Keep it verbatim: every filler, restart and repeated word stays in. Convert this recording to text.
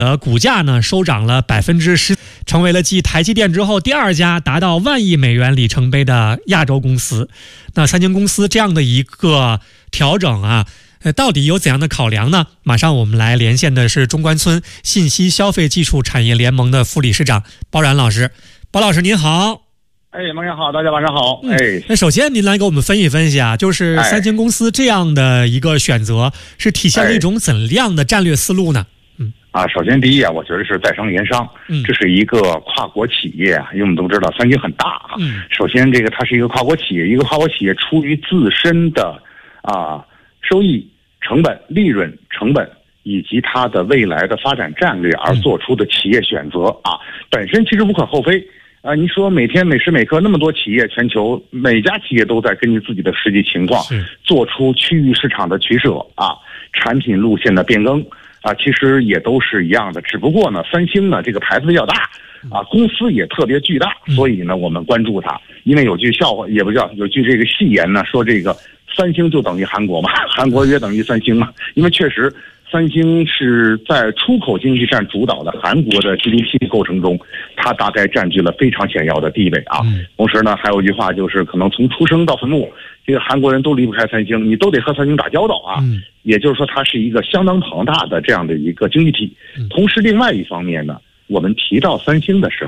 呃，股价呢收涨了百分之十，成为了继台积电之后第二家达到万亿美元里程碑的亚洲公司。那三星公司这样的一个调整啊，呃，到底有怎样的考量呢？马上我们来连线的是中关村信息消费技术产业联盟的副理事长包然老师。包老师您好。 哎，孟阳好，大家晚上好。哎， 那首先您来给我们分析分析啊，就是三星公司这样的一个选择，是体现了一种怎样的战略思路呢？ 嗯啊，首先第一啊，我觉得是在商言商，嗯，这是一个跨国企业啊，因为我们都知道三星很大啊。嗯，首先这个它是一个跨国企业，一个跨国企业出于自身的啊收益、成本、利润、成本以及它的未来的发展战略而做出的企业选择啊，本身其实无可厚非。啊，您说每天每时每刻那么多企业，全球每家企业都在根据自己的实际情况做出区域市场的取舍啊，产品路线的变更啊，其实也都是一样的。只不过呢，三星呢这个牌子比较大啊，公司也特别巨大，所以呢我们关注它。因为有句笑话，也不叫有句这个戏言呢，说这个三星就等于韩国嘛，韩国也等于三星嘛，因为确实。三星是在出口经济占主导的韩国的 G D P 构成中，它大概占据了非常显要的地位啊。同时呢，还有一句话就是，可能从出生到坟墓，这个韩国人都离不开三星，你都得和三星打交道啊。也就是说，它是一个相当庞大的这样的一个经济体。同时，另外一方面呢，我们提到三星的时候。